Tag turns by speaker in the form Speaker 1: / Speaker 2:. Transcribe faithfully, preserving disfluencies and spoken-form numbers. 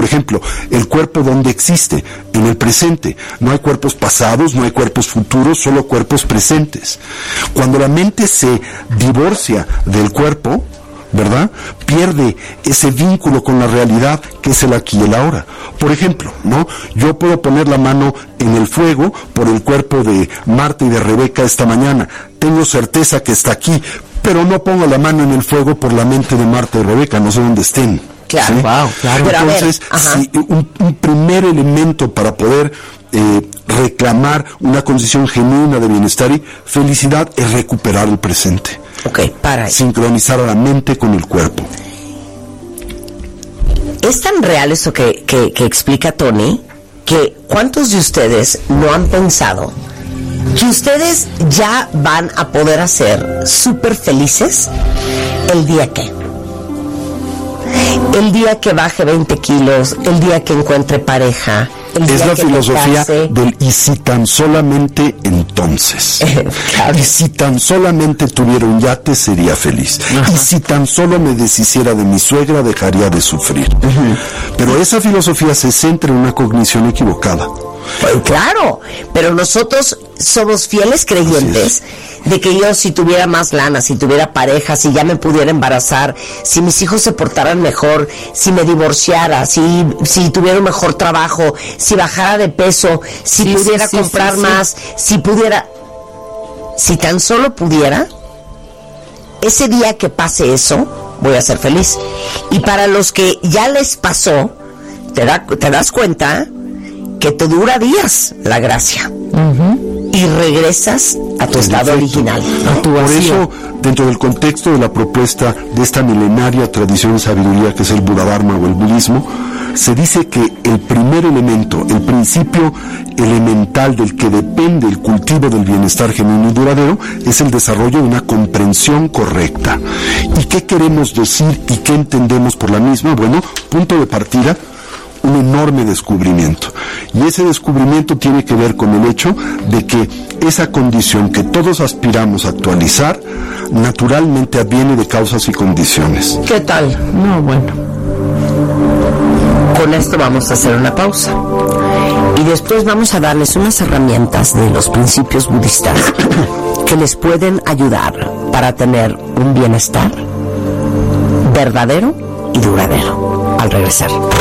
Speaker 1: Por ejemplo, el cuerpo, ¿dónde existe? En el presente. No hay cuerpos pasados, no hay cuerpos futuros, solo cuerpos presentes. Cuando la mente se divorcia del cuerpo, ¿verdad?, pierde ese vínculo con la realidad que es el aquí y el ahora. Por ejemplo, ¿no?, yo puedo poner la mano en el fuego por el cuerpo de Marta y de Rebeca esta mañana. Tengo certeza que está aquí, pero no pongo la mano en el fuego por la mente de Marta y Rebeca, no sé dónde estén.
Speaker 2: Claro,
Speaker 1: ¿sí?
Speaker 2: Wow, claro.
Speaker 1: Entonces, si un, un primer elemento para poder eh, reclamar una condición genuina de bienestar y felicidad es recuperar el presente.
Speaker 2: Ok, para.
Speaker 1: Sincronizar a la mente con el cuerpo.
Speaker 2: Es tan real eso que, que, que explica Tony, que ¿cuántos de ustedes no han pensado que ustedes ya van a poder hacer súper felices el día que? El día que baje veinte kilos, el día que encuentre pareja. El
Speaker 1: es
Speaker 2: día
Speaker 1: la
Speaker 2: que
Speaker 1: filosofía del y si tan solamente entonces.
Speaker 2: Claro.
Speaker 1: Y si tan solamente tuviera un yate sería feliz. Ajá. Y si tan solo me deshiciera de mi suegra dejaría de sufrir. Uh-huh. Pero esa filosofía se centra en una cognición equivocada.
Speaker 2: Pues claro, pero nosotros somos fieles creyentes de que yo, si tuviera más lana, si tuviera pareja, si ya me pudiera embarazar, si mis hijos se portaran mejor, si me divorciara, si, si tuviera un mejor trabajo, si bajara de peso, si sí, pudiera sí, comprar sí, sí, más, sí. si pudiera, si tan solo pudiera, ese día que pase eso, voy a ser feliz. Y para los que ya les pasó, te, da, te das cuenta que te dura días la gracia. Uh-huh. Y regresas a tu estado original, a tu
Speaker 1: Por eso, dentro del contexto de la propuesta de esta milenaria tradición de sabiduría que es el Buda Dharma o el budismo, se dice que el primer elemento, el principio elemental del que depende el cultivo del bienestar genuino y duradero, es el desarrollo de una comprensión correcta. ¿Y qué queremos decir y qué entendemos por la misma? Bueno, punto de partida, un enorme descubrimiento. Y ese descubrimiento tiene que ver con el hecho de que esa condición que todos aspiramos a actualizar, naturalmente adviene de causas y condiciones.
Speaker 2: ¿Qué tal? No, bueno. Con esto vamos a hacer una pausa. Y después vamos a darles unas herramientas de los principios budistas que les pueden ayudar para tener un bienestar verdadero y duradero. Al regresar.